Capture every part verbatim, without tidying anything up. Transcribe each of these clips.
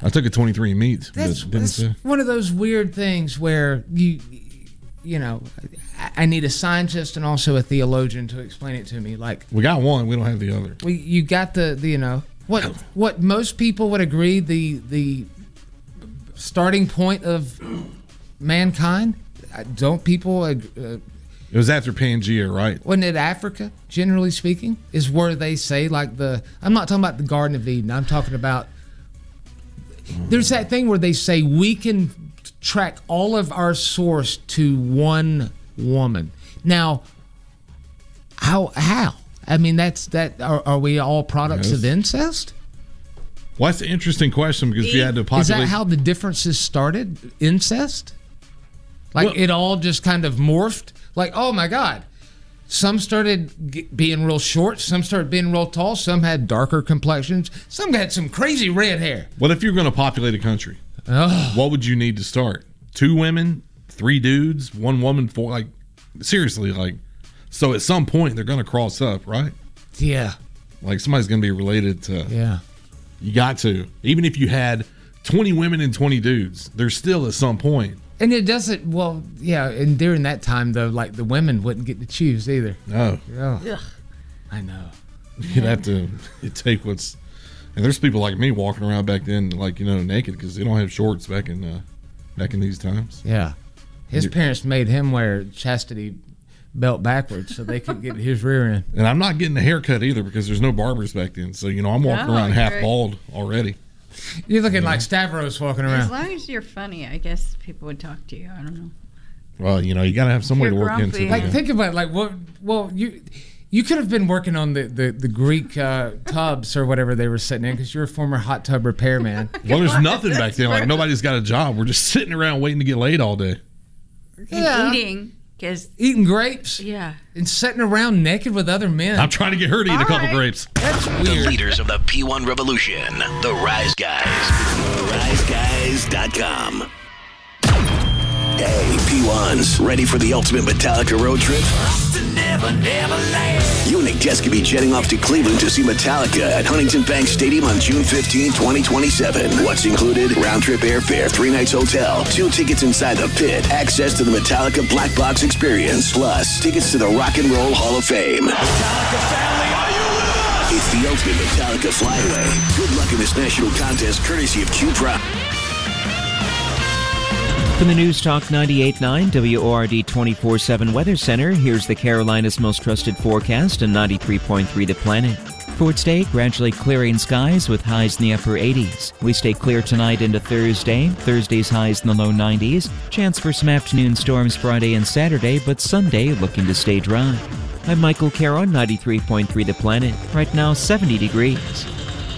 I took a twenty-three and me's. That's, that's one of those weird things where you, you know, I need a scientist and also a theologian to explain it to me. Like we got one, we don't have the other. We you got the, the you know what what most people would agree the the starting point of mankind. Don't people? Uh, it was after Pangea, right? Wasn't it Africa? Generally speaking, is where they say like the. I'm not talking about the Garden of Eden. I'm talking about. There's that thing where they say we can track all of our source to one woman. Now, how? How? I mean, that's that. Are, are we all products yes. of incest? Well, that's an interesting question because if you had to populate. Is that how the differences started? Incest? Like well, it all just kind of morphed? Like, oh my God. Some started g- being real short. Some started being real tall. Some had darker complexions. Some had some crazy red hair. What if you're going to populate a country? Oh. What would you need to start? Two women, three dudes, one woman, four. Like, seriously, like, so at some point they're going to cross up, right? Yeah. Like somebody's going to be related to. Yeah. You got to. Even if you had twenty women and twenty dudes, there's still at some point. And it doesn't, well, yeah, and during that time, though, like the women wouldn't get to choose either. No. Oh, I know. You'd have to take what's, and there's people like me walking around back then, like, you know, naked because they don't have shorts back in uh, back in these times. Yeah. His You're, parents made him wear chastity belt backwards so they could get his rear end. And I'm not getting a haircut either because there's no barbers back then. So, you know, I'm walking oh, around half bald already. You're looking yeah. like Stavros walking around. As long as you're funny, I guess people would talk to you. I don't know. Well, you know, you got to have some way to work grumpy. into it. Like, yeah. think about it. Like, well, well, you you could have been working on the, the, the Greek uh, tubs or whatever they were sitting in because you're a former hot tub repairman. Well, there's nothing back then. Like, nobody's got a job. We're just sitting around waiting to get laid all day. And yeah. eating. Cause, eating grapes. Yeah. And sitting around naked with other men. I'm trying to get her to eat all a couple right. grapes. That's weird. The leaders of the P one revolution, the Rise Guys. rise guys dot com. Hey, P ones, ready for the ultimate Metallica road trip? Never, never land. You and Nick Jess could be jetting off to Cleveland to see Metallica at Huntington Bank Stadium on June fifteenth, twenty twenty-seven. What's included? Round-trip airfare, three nights hotel, two tickets inside the pit, access to the Metallica Black Box experience, plus tickets to the Rock and Roll Hall of Fame. Metallica family, are you with us? It's the ultimate Metallica flyaway. Good luck in this national contest, courtesy of Q Prime. From the News Talk ninety-eight point nine W O R D twenty-four seven Weather Center, here's the Carolinas' most trusted forecast and ninety-three point three The Planet. For today, gradually clearing skies with highs in the upper eighties. We stay clear tonight into Thursday. Thursday's highs in the low nineties. Chance for some afternoon storms Friday and Saturday, but Sunday looking to stay dry. I'm Michael Caro, ninety-three point three The Planet. Right now, seventy degrees.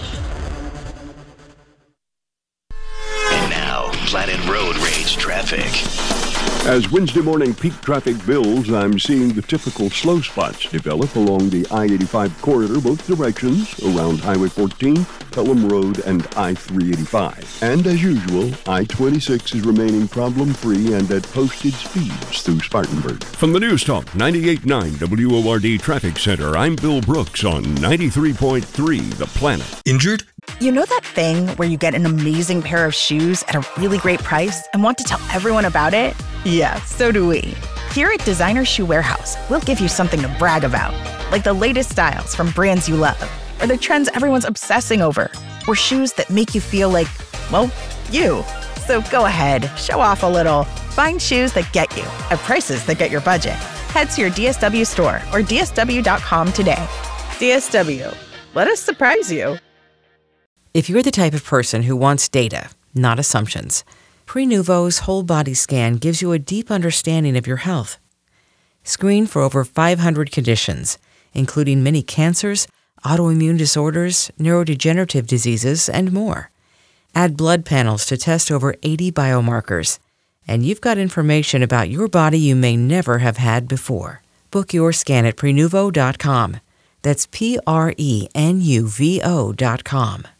Planet Road Rage traffic. As Wednesday morning peak traffic builds, I'm seeing the typical slow spots develop along the I eighty-five corridor, both directions, around Highway fourteen, Pelham Road, and I three eighty-five. And as usual, I twenty-six is remaining problem-free and at posted speeds through Spartanburg. From the News Talk ninety-eight point nine W O R D Traffic Center, I'm Bill Brooks on ninety-three point three The Planet. Injured? You know that thing where you get an amazing pair of shoes at a really great price and want to tell everyone about it? Yeah, so do we. Here at Designer Shoe Warehouse, we'll give you something to brag about, like the latest styles from brands you love, or the trends everyone's obsessing over, or shoes that make you feel like, well, you. So go ahead, show off a little. Find shoes that get you at prices that get your budget. Head to your D S W store or D S W dot com today. D S W, let us surprise you. If you're the type of person who wants data, not assumptions, Prenuvo's whole body scan gives you a deep understanding of your health. Screen for over five hundred conditions, including many cancers, autoimmune disorders, neurodegenerative diseases, and more. Add blood panels to test over eighty biomarkers, and you've got information about your body you may never have had before. Book your scan at Prenuvo dot com. That's P R E N U V O dot com.